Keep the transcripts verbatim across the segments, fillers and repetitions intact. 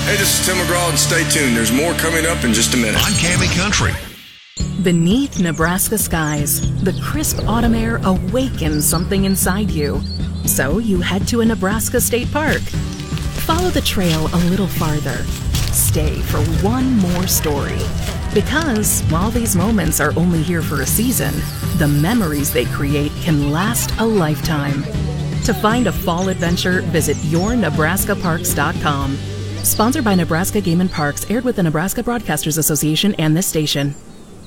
Hey, this is Tim McGraw, and stay tuned. There's more coming up in just a minute. On Camping Country. Beneath Nebraska skies, the crisp autumn air awakens something inside you. So you head to a Nebraska state park. Follow the trail a little farther. Stay for one more story. Because while these moments are only here for a season, the memories they create can last a lifetime. To find a fall adventure, visit your nebraska parks dot com. Sponsored by Nebraska Game and Parks, aired with the Nebraska Broadcasters Association and this station.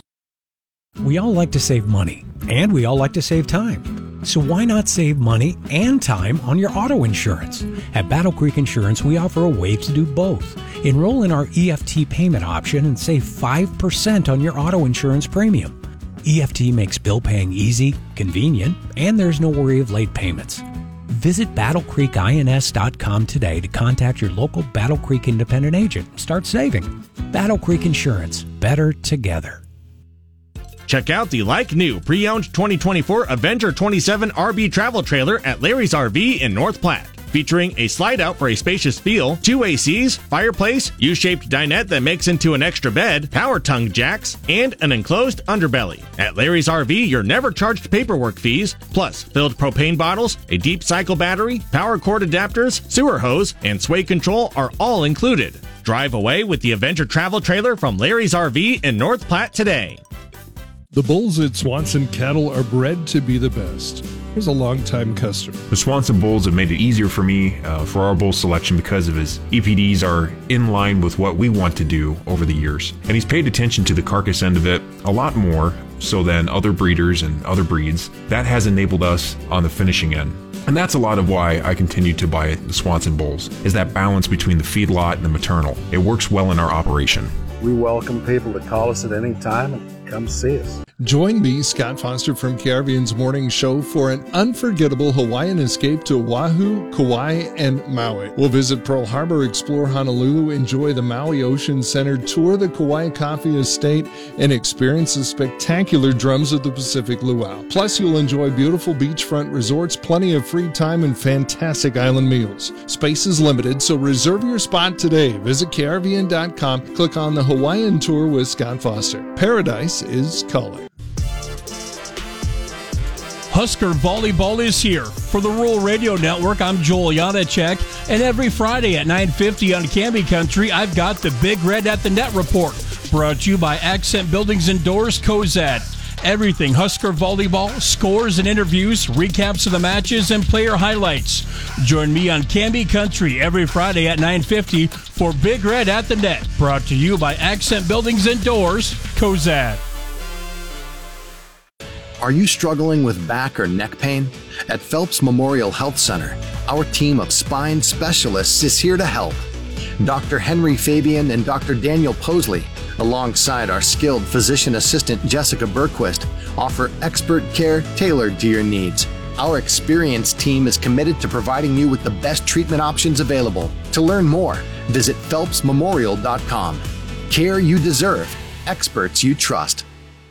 We all like to save money, and we all like to save time. So why not save money and time on your auto insurance? At Battle Creek Insurance, we offer a way to do both. Enroll in our E F T payment option and save five percent on your auto insurance premium. E F T makes bill paying easy, convenient, and there's no worry of late payments. Visit battle creek ins dot com today to contact your local Battle Creek independent agent and start saving. Battle Creek Insurance, better together. Check out the like-new pre-owned twenty twenty-four Avenger twenty-seven R V travel trailer at Larry's R V in North Platte. Featuring a slide-out for a spacious feel, two A Cs, fireplace, U-shaped dinette that makes into an extra bed, power tongue jacks, and an enclosed underbelly. At Larry's R V, you're never charged paperwork fees, plus filled propane bottles, a deep cycle battery, power cord adapters, sewer hose, and sway control are all included. Drive away with the Avenger travel trailer from Larry's R V in North Platte today. The bulls at Swanson Cattle are bred to be the best. Here's a longtime customer. The Swanson bulls have made it easier for me uh, for our bull selection because of his E P Ds are in line with what we want to do over the years. And he's paid attention to the carcass end of it a lot more so than other breeders and other breeds. That has enabled us on the finishing end. And that's a lot of why I continue to buy the Swanson bulls, is that balance between the feedlot and the maternal. It works well in our operation. We welcome people to call us at any time and come see us. Join me, Scott Foster from K R V N's Morning Show, for an unforgettable Hawaiian escape to Oahu, Kauai, and Maui. We'll visit Pearl Harbor, explore Honolulu, enjoy the Maui Ocean Center, tour the Kauai Coffee Estate, and experience the spectacular drums of the Pacific Luau. Plus, you'll enjoy beautiful beachfront resorts, plenty of free time, and fantastic island meals. Space is limited, so reserve your spot today. Visit K R V N dot com, click on the Hawaiian Tour with Scott Foster. Paradise is calling. Husker Volleyball is here. For the Rural Radio Network, I'm Joel Janacek, and every Friday at nine fifty on Camping Country, I've got the Big Red at the Net report, brought to you by Accent Buildings and Doors, Cozad. Everything Husker Volleyball, scores and interviews, recaps of the matches, and player highlights. Join me on Camping Country every Friday at nine fifty for Big Red at the Net, brought to you by Accent Buildings and Doors, Cozad. Are you struggling with back or neck pain? At Phelps Memorial Health Center, our team of spine specialists is here to help. Doctor Henry Fabian and Doctor Daniel Posley, alongside our skilled physician assistant Jessica Berquist, offer expert care tailored to your needs. Our experienced team is committed to providing you with the best treatment options available. To learn more, visit phelps memorial dot com. Care you deserve, experts you trust.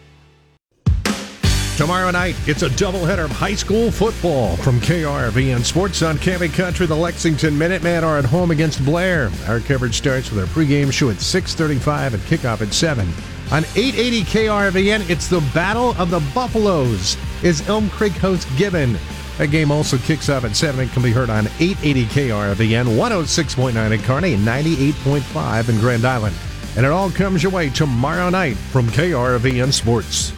Tomorrow night, it's a doubleheader of high school football from K R V N Sports on Camping Country. The Lexington Minutemen are at home against Blair. Our coverage starts with our pregame show at six thirty-five and kickoff at seven. On eight eighty K R V N, it's the Battle of the Buffaloes as Elm Creek hosts Gibbon. That game also kicks off at seven and can be heard on eight eighty K R V N, one oh six point nine in Kearney, and ninety-eight point five in Grand Island. And it all comes your way tomorrow night from K R V N Sports.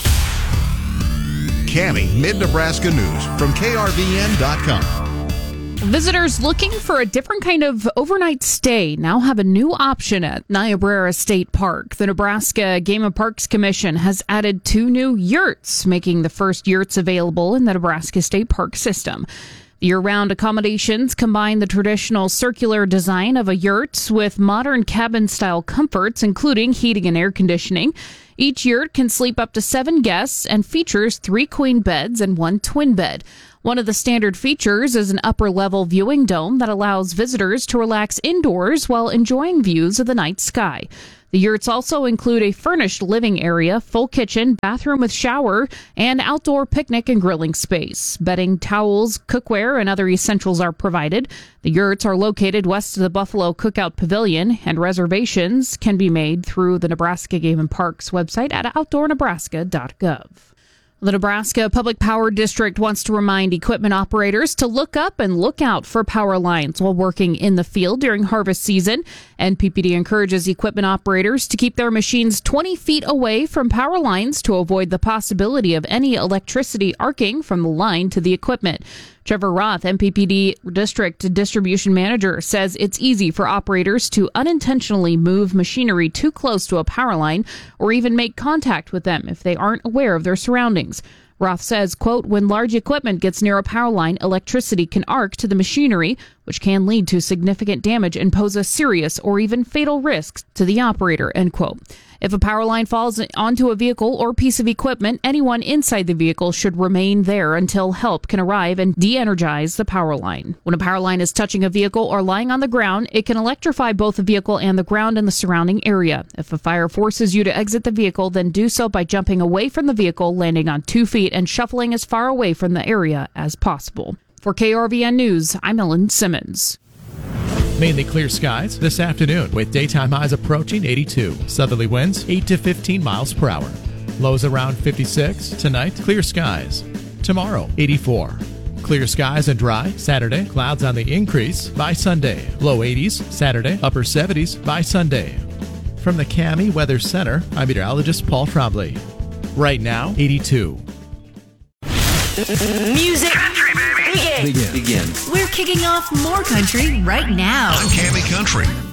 Cami Mid-Nebraska News from K R V N dot com. Visitors looking for a different kind of overnight stay now have a new option at Niobrara State Park. The Nebraska Game and Parks Commission has added two new yurts, making the first yurts available in the Nebraska State Park system. Year-round accommodations combine the traditional circular design of a yurt with modern cabin-style comforts, including heating and air conditioning. Each yurt can sleep up to seven guests and features three queen beds and one twin bed. One of the standard features is an upper-level viewing dome that allows visitors to relax indoors while enjoying views of the night sky. The yurts also include a furnished living area, full kitchen, bathroom with shower, and outdoor picnic and grilling space. Bedding, towels, cookware, and other essentials are provided. The yurts are located west of the Buffalo Cookout Pavilion, and reservations can be made through the Nebraska Game and Parks website at outdoor nebraska dot gov. The Nebraska Public Power District wants to remind equipment operators to look up and look out for power lines while working in the field during harvest season. N P P D encourages equipment operators to keep their machines twenty feet away from power lines to avoid the possibility of any electricity arcing from the line to the equipment. Trevor Roth, N P P D District Distribution Manager, says it's easy for operators to unintentionally move machinery too close to a power line or even make contact with them if they aren't aware of their surroundings. Roth says, quote, when large equipment gets near a power line, electricity can arc to the machinery, which can lead to significant damage and pose a serious or even fatal risk to the operator, end quote. If a power line falls onto a vehicle or piece of equipment, anyone inside the vehicle should remain there until help can arrive and de-energize the power line. When a power line is touching a vehicle or lying on the ground, it can electrify both the vehicle and the ground in the surrounding area. If a fire forces you to exit the vehicle, then do so by jumping away from the vehicle, landing on two feet, and shuffling as far away from the area as possible. For K R V N News, I'm Ellen Simmons. Mainly clear skies this afternoon with daytime highs approaching eighty-two. Southerly winds eight to fifteen miles per hour. Lows around fifty-six. Tonight, clear skies. Tomorrow, eighty-four. Clear skies and dry Saturday. Clouds on the increase by Sunday. Low eighties Saturday. Upper seventies by Sunday. From the Cami Weather Center, I'm meteorologist Paul Trombley. Right now, eighty-two. Music country, baby. Begin. Begin. We're kicking off more country right now. On Cami Country.